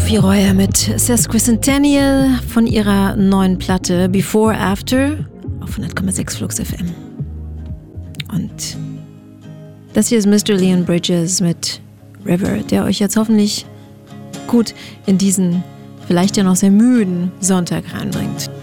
Sophie Reuer mit Sesquicentennial von ihrer neuen Platte Before After auf 100,6 Flux FM. Und das hier ist Mr. Leon Bridges mit River, der euch jetzt hoffentlich gut in diesen vielleicht ja noch sehr müden Sonntag reinbringt.